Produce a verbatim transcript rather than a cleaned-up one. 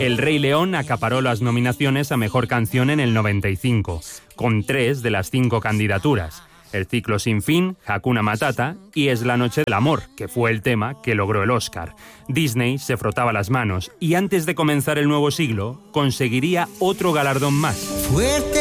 El Rey León acaparó las nominaciones a Mejor Canción en el noventa y cinco, con tres de las cinco candidaturas: El ciclo sin fin, Hakuna Matata y Es la noche del amor, que fue el tema que logró el Oscar. Disney se frotaba las manos y antes de comenzar el nuevo siglo conseguiría otro galardón más. Fuerte